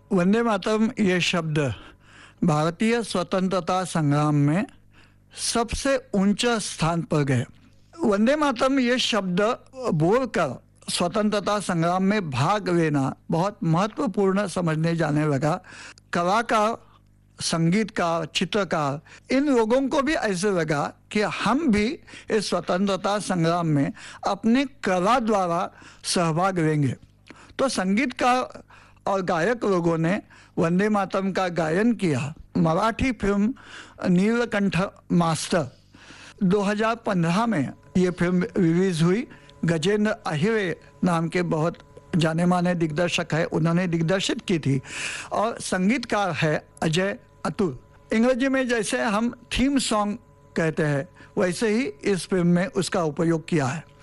वंदे मातरम ये शब्द भारतीय स्वतंत्रता संग्राम में सबसे ऊंचा स्थान पर गए। वंदे मातरम ये शब्द बोलकर स्वतंत्रता संग्राम में भाग लेना बहुत महत्वपूर्ण समझने जाने लगा। कलाकार, संगीतकार, चित्रकार, इन लोगों को भी ऐसे लगा कि हम भी इस स्वतंत्रता संग्राम में अपने कला द्वारा सहभाग लेंगे। तो संगीतकार और गायक लोगों ने वंदे मातरम का गायन किया। मराठी फिल्म नीलकंठ मास्टर 2015 में ये फिल्म रिलीज हुई। गजेंद्र अहिरे नाम के बहुत जाने माने दिग्दर्शक है, उन्होंने दिग्दर्शित की थी। और संगीतकार है अजय अतुल। अंग्रेजी में जैसे हम थीम सॉन्ग कहते हैं वैसे ही इस फिल्म में उसका उपयोग किया है।